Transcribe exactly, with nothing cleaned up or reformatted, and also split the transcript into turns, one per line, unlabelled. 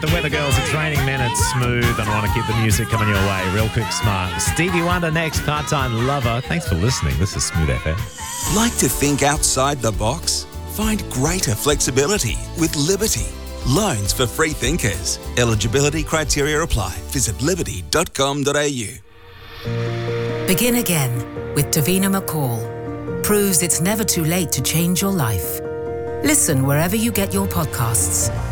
The Weather Girls, it's raining men, it's smooth, and I want to keep the music coming your way. Real quick, smart. Stevie Wonder next, Part-Time Lover. Thanks for listening. This is Smooth F M.
Like to think outside the box? Find greater flexibility with Liberty. Loans for free thinkers. Eligibility criteria apply. Visit liberty dot com dot a u.
Begin again with Davina McCall. Proves it's never too late to change your life. Listen wherever you get your podcasts